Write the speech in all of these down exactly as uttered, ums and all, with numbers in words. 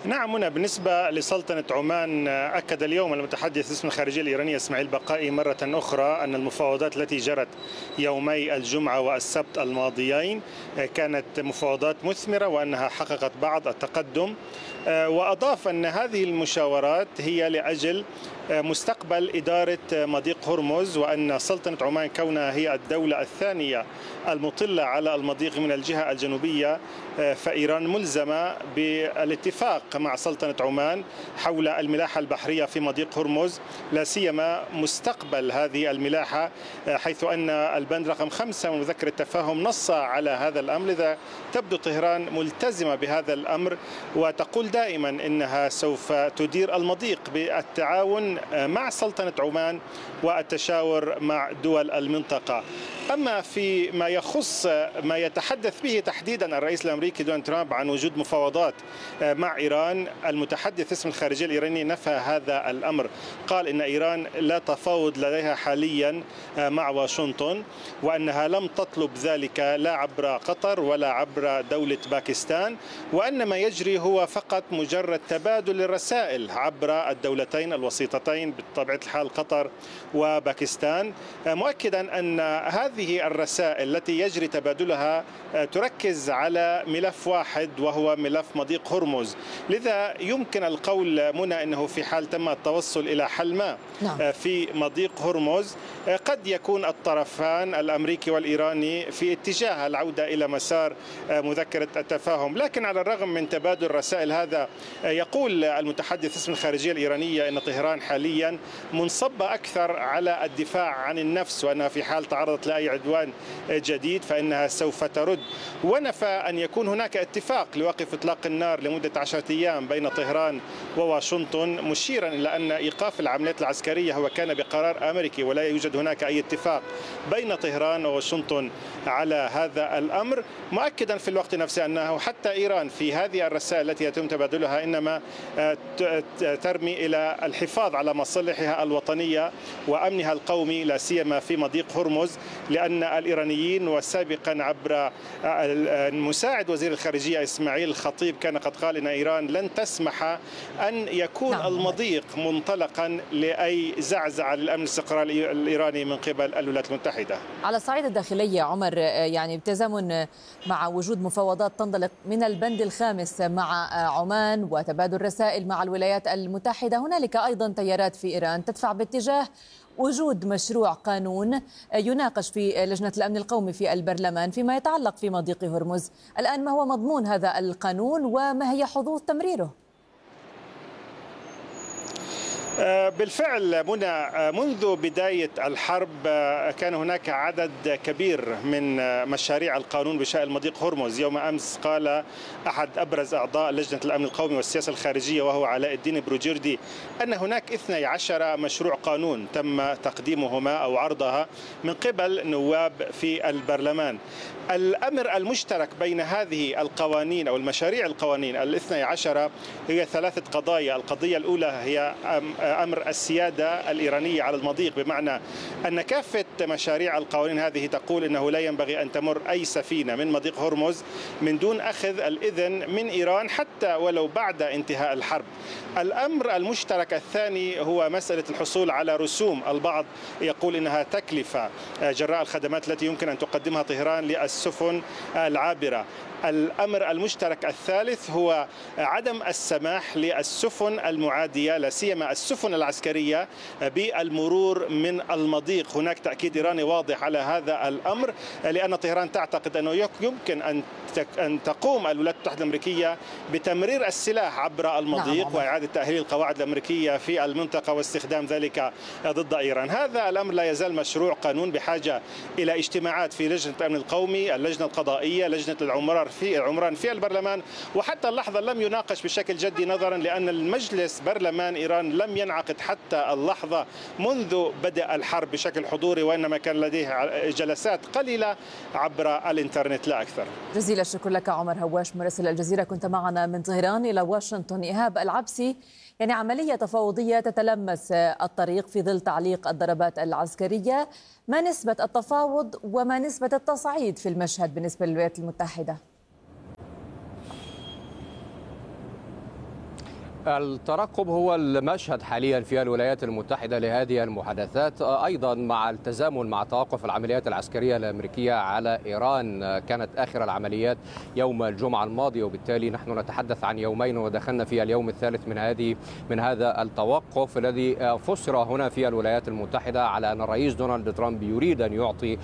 نعم، هنا بالنسبة لسلطنة عمان أكد اليوم المتحدث باسم الخارجية الإيرانية إسماعيل بقائي مرة أخرى أن المفاوضات التي جرت يومي الجمعة والسبت الماضيين كانت مفاوضات مثمرة وأنها حققت بعض التقدم، وأضاف أن هذه المشاورات هي لأجل مستقبل إدارة مضيق هرمز، وأن سلطنة عمان كونها هي الدولة الثانية المطلة على المضيق من الجهة الجنوبية، فإيران ملزمة بالاتفاق مع سلطنة عمان حول الملاحة البحرية في مضيق هرمز، لا سيما مستقبل هذه الملاحة، حيث أن البند رقم خمسة من مذكرة التفاهم نص على هذا الأمر. لذا تبدو طهران ملتزمة بهذا الأمر وتقول دائما إنها سوف تدير المضيق بالتعاون مع سلطنة عمان والتشاور مع دول المنطقة. أما فيما يخص ما يتحدث به تحديدا الرئيس الأمريكي دونالد ترامب عن وجود مفاوضات مع إيران، المتحدث باسم الخارجية الإيرانية نفى هذا الأمر. قال إن إيران لا تفاوض لديها حاليا مع واشنطن، وأنها لم تطلب ذلك لا عبر قطر ولا عبر دولة باكستان، وأن ما يجري هو فقط مجرد تبادل الرسائل عبر الدولتين الوسيطتين بطبيعة الحال قطر وباكستان، مؤكدا أن هذه الرسائل التي يجري تبادلها تركز على ملف واحد وهو ملف مضيق هرمز. لذا يمكن القول منى أنه في حال تم التوصل إلى حل ما في مضيق هرمز قد يكون الطرفان الأمريكي والإيراني في اتجاه العودة إلى مسار مذكرة التفاهم. لكن على الرغم من تبادل الرسائل هذا، يقول المتحدث باسم الخارجية الإيرانية أن طهران حاليا منصبة أكثر على الدفاع عن النفس، وأنها في حال تعرضت لأي عدوان جديد فإنها سوف ترد. ونفى أن يكون هناك اتفاق لوقف إطلاق النار لمدة عشرة أيام بين طهران وواشنطن، مشيرا إلى أن إيقاف العمليات العسكرية هو كان بقرار أمريكي ولا يوجد هناك أي اتفاق بين طهران وواشنطن على هذا الأمر، مؤكدا في الوقت نفسه أنه حتى إيران في هذه الرسائل التي يتم تبادلها إنما ترمي إلى الحفاظ على مصالحها الوطنية وأمنها القومي، لا سيما في مضيق هرمز، لأن الإيرانيين وسابقا عبر مساعد وزير الخارجية إسماعيل الخطيب كان قد قال إن إيران لن تسمح أن يكون نعم. المضيق منطلقا لأي زعزعة للأمن الاستقراري الإيراني من قبل الولايات المتحدة. على الصعيد الداخلي عمر، يعني بتزامن مع وجود مفاوضات تنطلق من البند الخامس مع عمان وتبادل رسائل مع الولايات المتحدة، هنالك أيضا تيارات في إيران تدفع باتجاه وجود مشروع قانون يناقش في لجنة الأمن القومي في البرلمان فيما يتعلق في مضيق هرمز. الآن ما هو مضمون هذا القانون وما هي حظوظ تمريره؟ بالفعل منى، منذ بداية الحرب كان هناك عدد كبير من مشاريع القانون بشأن مضيق هرمز. يوم أمس قال أحد أبرز أعضاء لجنة الأمن القومي والسياسة الخارجية وهو علاء الدين بروجردي أن هناك اثني عشر مشروع قانون تم تقديمهما أو عرضها من قبل نواب في البرلمان. الأمر المشترك بين هذه القوانين أو المشاريع القوانين الاثني عشر هي ثلاثة قضايا. القضية الأولى هي أمر السيادة الإيرانية على المضيق، بمعنى أن كافة مشاريع القوانين هذه تقول أنه لا ينبغي أن تمر أي سفينة من مضيق هرمز من دون أخذ الإذن من إيران حتى ولو بعد انتهاء الحرب. الأمر المشترك الثاني هو مسألة الحصول على رسوم. البعض يقول إنها تكلفة جراء الخدمات التي يمكن أن تقدمها طهران للسفن العابرة. الأمر المشترك الثالث هو عدم السماح للسفن المعادية لا سيما السفن العسكرية بالمرور من المضيق. هناك تأكيد إيراني واضح على هذا الأمر، لأن طهران تعتقد أنه يمكن أن أن تقوم الولايات المتحدة الأمريكية بتمرير السلاح عبر المضيق نعم. وإعادة تأهيل القواعد الأمريكية في المنطقة واستخدام ذلك ضد إيران. هذا الأمر لا يزال مشروع قانون بحاجة إلى اجتماعات في لجنة الأمن القومي، اللجنة القضائية، لجنة العمران في العمران في البرلمان، وحتى اللحظة لم يناقش بشكل جدي نظرا لأن المجلس برلمان إيران لم ينعقد حتى اللحظة منذ بدء الحرب بشكل حضوري، وإنما كان لديه جلسات قليلة عبر الإنترنت لا أكثر. جزيل الشكر لك عمر هواش مراسل الجزيرة، كنت معنا من طهران إلى واشنطن. إيهاب العبسي، يعني عملية تفاوضية تتلمس الطريق في ظل تعليق الضربات العسكرية، ما نسبة التفاوض وما نسبة التصعيد في المشهد بالنسبة للولايات المتحدة؟ الترقب هو المشهد حاليا في الولايات المتحدة لهذه المحادثات، أيضا مع التزامن مع توقف العمليات العسكرية الأمريكية على إيران. كانت آخر العمليات يوم الجمعة الماضية، وبالتالي نحن نتحدث عن يومين ودخلنا في اليوم الثالث من هذه من هذا التوقف الذي فسر هنا في الولايات المتحدة على أن الرئيس دونالد ترامب يريد أن يعطي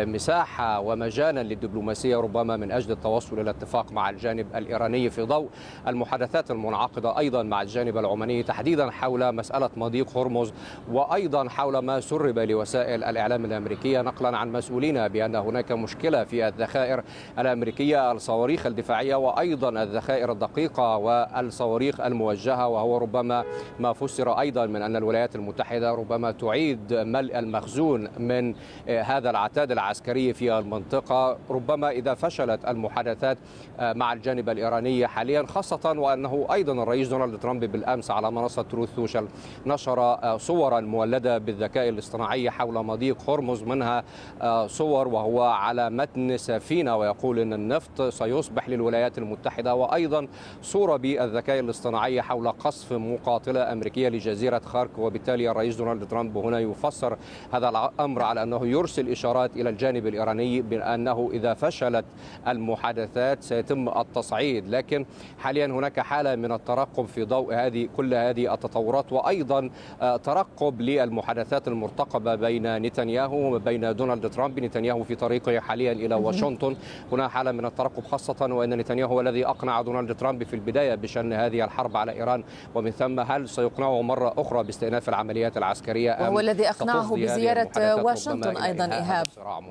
مساحة ومجالا للدبلوماسية ربما من أجل التوصل إلى اتفاق مع الجانب الإيراني في ضوء المحادثات المنعقدة أيضا مع الجانب العماني، تحديدا حول مسألة مضيق هرمز، وأيضا حول ما سرب لوسائل الإعلام الأمريكية نقلا عن مسؤولين بأن هناك مشكلة في الذخائر الأمريكية، الصواريخ الدفاعية وأيضا الذخائر الدقيقة والصواريخ الموجهة، وهو ربما ما فسر أيضا من أن الولايات المتحدة ربما تعيد ملء المخزون من هذا العتاد العسكري في المنطقة، ربما إذا فشلت المحادثات مع الجانب الإيراني حاليا، خاصة وأنه أيضا الرئيس دونالد ترامب بالأمس على منصة تروث سوشيال نشر صورا مولدة بالذكاء الاصطناعي حول مضيق هرمز، منها صور وهو على متن سفينة ويقول أن النفط سيصبح للولايات المتحدة، وأيضا صورة بالذكاء الاصطناعي حول قصف مقاتلة أمريكية لجزيرة خارك. وبالتالي الرئيس دونالد ترامب هنا يفسر هذا الأمر على أنه يرسل إشارات إلى الجانب الإيراني بأنه إذا فشلت المحادثات سيتم التصعيد، لكن حاليا هناك حالة من الترقب في ضوء هذه كل هذه التطورات، وأيضا ترقب للمحادثات المرتقبة بين نتنياهو وبين دونالد ترامب. نتنياهو في طريقه حاليا إلى واشنطن، هنا حالة من الترقب، خاصة وأن نتنياهو هو الذي أقنع دونالد ترامب في البداية بشأن هذه الحرب على إيران، ومن ثم هل سيقنعه مرة أخرى باستئناف العمليات العسكرية وهو الذي أقنعه بزيارة واشنطن أيضا. إيهاب،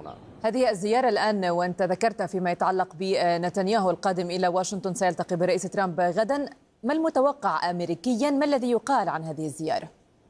هذه الزيارة الآن وأنت ذكرت فيما يتعلق بنتنياهو القادم إلى واشنطن سيلتقي برئيس ترامب غدا، ما المتوقع أمريكيا؟ ما الذي يقال عن هذه الزيارة؟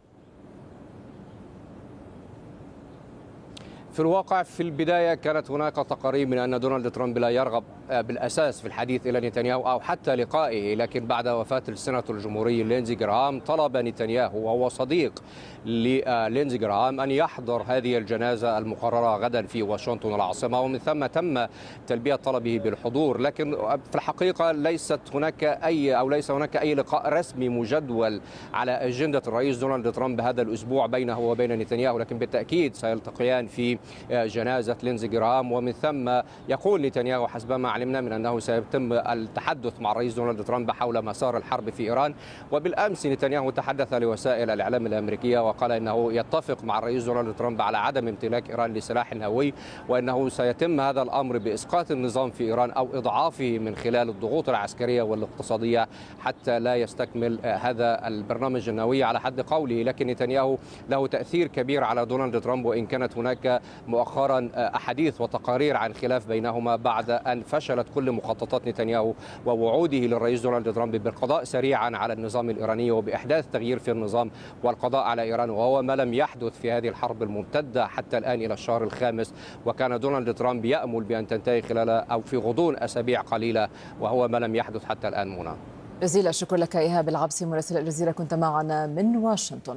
في الواقع في البداية كانت هناك تقارير من أن دونالد ترامب لا يرغب بالأساس في الحديث إلى نتنياهو أو حتى لقائه، لكن بعد وفاة السيناتور الجمهوري لينزي جراهام طلب نتنياهو وهو صديق للينزي جراهام أن يحضر هذه الجنازة المقررة غدا في واشنطن العاصمة، ومن ثم تم تلبية طلبه بالحضور. لكن في الحقيقة ليست هناك أي أو ليس هناك أي لقاء رسمي مجدول على أجندة الرئيس دونالد ترامب هذا الأسبوع بينه وبين نتنياهو، لكن بالتأكيد سيلتقيان في جنازة لينزي جراهام، ومن ثم يقول نتنياهو حسب ما علمنا من أنه سيتم التحدث مع الرئيس دونالد ترامب حول مسار الحرب في إيران. وبالأمس نتنياهو تحدث لوسائل الإعلام الأمريكية وقال إنه يتفق مع الرئيس دونالد ترامب على عدم امتلاك إيران لسلاح نووي، وأنه سيتم هذا الأمر بإسقاط النظام في إيران أو إضعافه من خلال الضغوط العسكرية والاقتصادية حتى لا يستكمل هذا البرنامج النووي على حد قوله. لكن نتنياهو له تأثير كبير على دونالد ترامب، وإن كانت هناك مؤخرا أحاديث وتقارير عن خلاف بينهما بعد أن فشلت كل مخططات نتنياهو ووعوده للرئيس دونالد ترامب بالقضاء سريعا على النظام الإيراني وبإحداث تغيير في النظام والقضاء على إيران، وهو ما لم يحدث في هذه الحرب الممتدة حتى الآن إلى الشهر الخامس، وكان دونالد ترامب يأمل بأن تنتهي خلال أو في غضون أسابيع قليلة، وهو ما لم يحدث حتى الآن. منى، جزيل الشكر لك إيهاب العبسي مراسل الجزيرة، كنت معنا من واشنطن.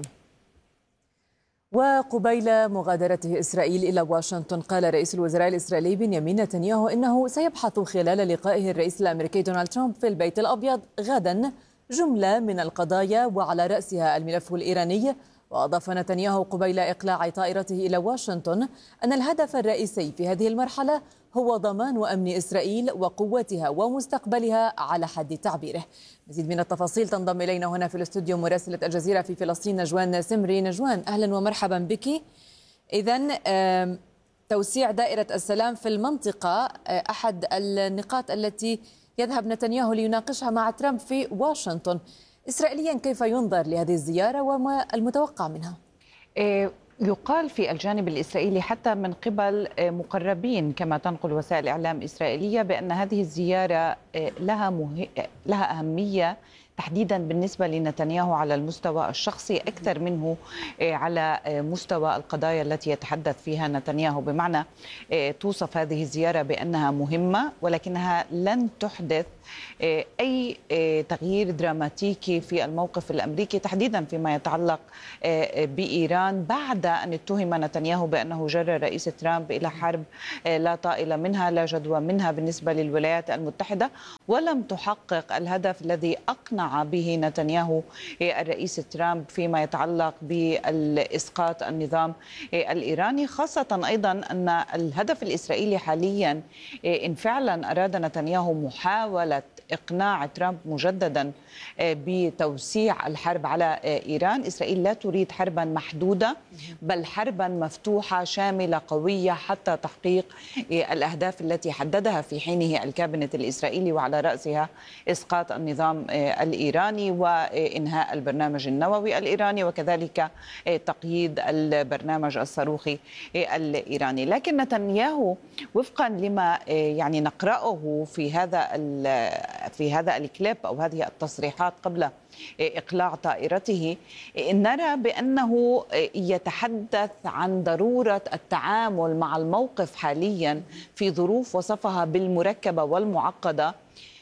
وقبيل مغادرته إسرائيل إلى واشنطن، قال رئيس الوزراء الإسرائيلي بنيامين نتنياهو إنه سيبحث خلال لقائه الرئيس الأمريكي دونالد ترامب في البيت الأبيض غدا جملة من القضايا وعلى رأسها الملف الإيراني. وأضاف نتنياهو قبيل إقلاع طائرته إلى واشنطن أن الهدف الرئيسي في هذه المرحلة هو ضمان أمن إسرائيل وقوتها ومستقبلها على حد تعبيره. مزيد من التفاصيل تنضم إلينا هنا في الاستوديو مراسلة الجزيرة في فلسطين نجوان سمري. نجوان، أهلا ومرحبا بك. إذن توسيع دائرة السلام في المنطقة أحد النقاط التي يذهب نتنياهو ليناقشها مع ترامب في واشنطن. إسرائيليا كيف ينظر لهذه الزيارة وما المتوقع منها؟ يقال في الجانب الإسرائيلي حتى من قبل مقربين كما تنقل وسائل إعلام إسرائيلية بأن هذه الزيارة لها مه... لها أهمية تحديدا بالنسبة لنتنياهو على المستوى الشخصي أكثر منه على مستوى القضايا التي يتحدث فيها نتنياهو، بمعنى توصف هذه الزيارة بأنها مهمة ولكنها لن تحدث أي تغيير دراماتيكي في الموقف الأمريكي تحديدا فيما يتعلق بإيران، بعد أن اتهم نتنياهو بأنه جر الرئيس ترامب إلى حرب لا طائل منها لا جدوى منها بالنسبة للولايات المتحدة، ولم تحقق الهدف الذي أقنع اقتنع به نتنياهو الرئيس ترامب فيما يتعلق بإسقاط النظام الإيراني، خاصة أيضا أن الهدف الإسرائيلي حاليا إن فعلا أراد نتنياهو محاولة إقناع ترامب مجددا بتوسيع الحرب على إيران. إسرائيل لا تريد حربا محدودة بل حربا مفتوحة شاملة قوية حتى تحقيق الأهداف التي حددها في حينه الكابينت الإسرائيلي، وعلى رأسها إسقاط النظام الإيراني وإنهاء البرنامج النووي الإيراني وكذلك تقييد البرنامج الصاروخي الإيراني. لكن نتنياهو وفقا لما يعني نقرأه في هذا في هذا الكليب أو هذه التصريحات قبل إقلاع طائرته، نرى بأنه يتحدث عن ضرورة التعامل مع الموقف حاليا في ظروف وصفها بالمركبة والمعقدة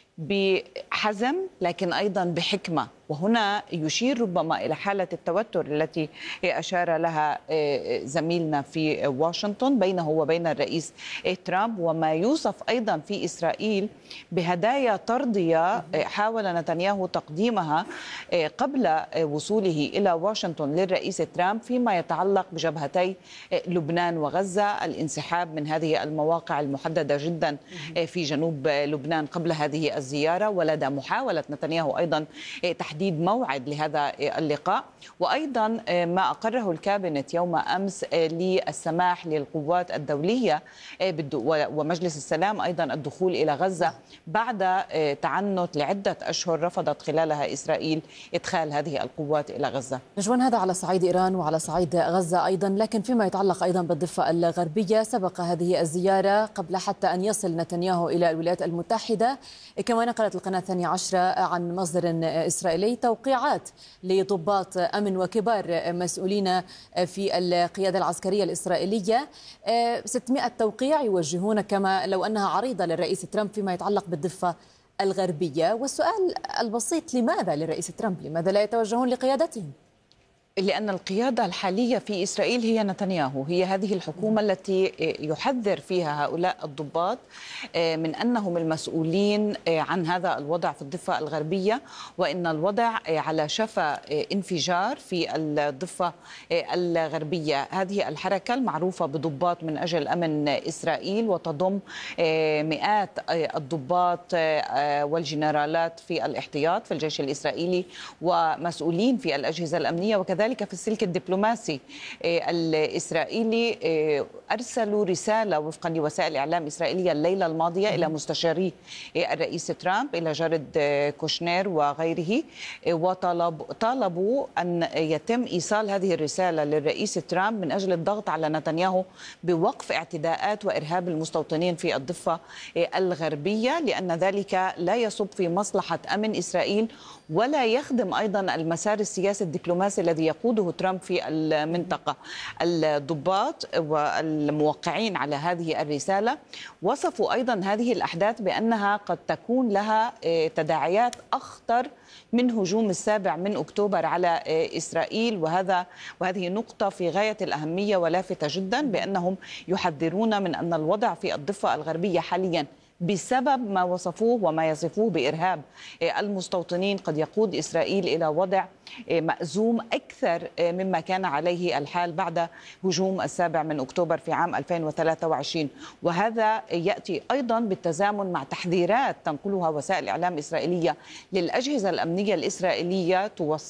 بحزم لكن أيضا بحكمة. وهنا يشير ربما إلى حالة التوتر التي أشار لها زميلنا في واشنطن بينه وبين الرئيس ترامب، وما يوصف أيضا في إسرائيل بهدايا طردية حاول نتنياهو تقديمها قبل وصوله إلى واشنطن للرئيس ترامب فيما يتعلق بجبهتي لبنان وغزة، الانسحاب من هذه المواقع المحددة جدا في جنوب لبنان قبل هذه الزيارة، ولدى محاولة نتنياهو أيضا تحديد موعد لهذا اللقاء. وأيضا ما أقره الكابينت يوم أمس للسماح للقوات الدولية ومجلس السلام أيضا الدخول إلى غزة بعد تعنت لعدة أشهر رفضت خلالها إسرائيل إدخال هذه القوات إلى غزة. نجوان، هذا على صعيد إيران وعلى صعيد غزة أيضا، لكن فيما يتعلق أيضا بالضفة الغربية سبق هذه الزيارة قبل حتى أن يصل نتنياهو إلى الولايات المتحدة، كما نقلت القناة الثانية عشرة عن مصدر إسرائيلي توقيعات لضباط أمن وكبار مسؤولين في القيادة العسكرية الإسرائيلية، ستمائة توقيع يوجهون كما لو أنها عريضة للرئيس ترامب فيما يتعلق بالضفة الغربية. والسؤال البسيط، لماذا للرئيس ترامب؟ لماذا لا يتوجهون لقيادتهم؟ لأن القيادة الحالية في إسرائيل هي نتنياهو، هي هذه الحكومة التي يحذر فيها هؤلاء الضباط من أنهم المسؤولين عن هذا الوضع في الضفة الغربية، وإن الوضع على شفا انفجار في الضفة الغربية. هذه الحركة المعروفة بضباط من أجل أمن إسرائيل وتضم مئات الضباط والجنرالات في الاحتياط في الجيش الإسرائيلي ومسؤولين في الأجهزة الأمنية وكذلك ذلك في السلك الدبلوماسي الإسرائيلي. أرسلوا رسالة وفقا لوسائل إعلام إسرائيلية الليلة الماضية إلى مستشاري الرئيس ترامب إلى جارد كوشنير وغيره، وطلب طالبوا أن يتم إيصال هذه الرسالة للرئيس ترامب من أجل الضغط على نتنياهو بوقف اعتداءات وإرهاب المستوطنين في الضفة الغربية، لأن ذلك لا يصب في مصلحة أمن إسرائيل ولا يخدم أيضا المسار السياسي الدبلوماسي الذي يقوده ترامب في المنطقة. الضباط والموقعين على هذه الرسالة وصفوا أيضا هذه الأحداث بأنها قد تكون لها تداعيات أخطر من هجوم السابع من أكتوبر على إسرائيل، وهذا وهذه نقطة في غاية الأهمية ولافتة جدا، بأنهم يحذرون من أن الوضع في الضفة الغربية حاليا بسبب ما وصفوه وما يصفوه بإرهاب المستوطنين قد يقود إسرائيل إلى وضع مأزوم أكثر مما كان عليه الحال بعد هجوم السابع من أكتوبر في عام ألفين وثلاثة وعشرين. وهذا يأتي أيضا بالتزامن مع تحذيرات تنقلها وسائل إعلام إسرائيلية للأجهزة الأمنية الإسرائيلية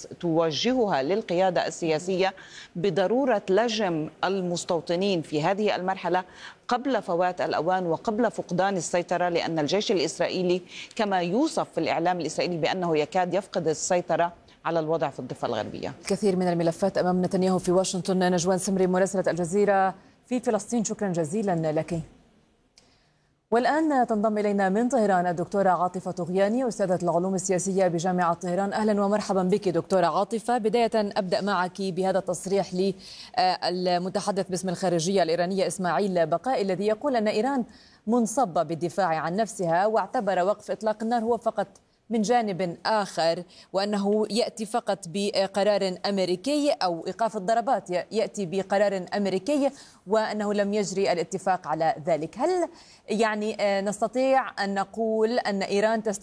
توجهها للقيادة السياسية بضرورة لجم المستوطنين في هذه المرحلة قبل فوات الأوان وقبل فقدان السيطرة، لأن الجيش الإسرائيلي كما يوصف في الإعلام الإسرائيلي بأنه يكاد يفقد السيطرة على الوضع في الضفة الغربية. الكثير من الملفات أمام نتنياهو في واشنطن. نجوان سمري مراسلة الجزيرة في فلسطين، شكرا جزيلا لك. والآن تنضم إلينا من طهران الدكتورة عاطفة طغياني أستاذة العلوم السياسية بجامعة طهران. أهلا ومرحبا بك دكتورة عاطفة. بداية أبدأ معك بهذا التصريح للمتحدث باسم الخارجية الإيرانية إسماعيل بقائي الذي يقول أن إيران منصبة بالدفاع عن نفسها، واعتبر وقف إطلاق النار هو فقط من جانب آخر، وأنه يأتي فقط بقرار أمريكي، أو إيقاف الضربات يأتي بقرار أمريكي، وأنه لم يجري الاتفاق على ذلك. هل يعني نستطيع أن نقول أن إيران تست